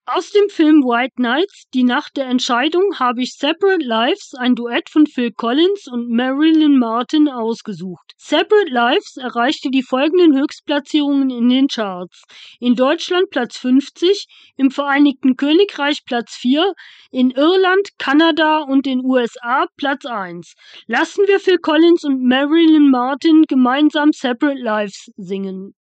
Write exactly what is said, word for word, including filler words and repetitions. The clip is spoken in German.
Aus dem Film White Nights, Die Nacht der Entscheidung, habe ich Separate Lives, ein Duett von Phil Collins und Marilyn Martin, ausgesucht. Separate Lives erreichte die folgenden Höchstplatzierungen in den Charts: in Deutschland Platz fünfzig, im Vereinigten Königreich Platz vier, in Irland, Kanada und den U S A Platz eins. Lassen wir Phil Collins und Marilyn Martin gemeinsam Separate Lives singen.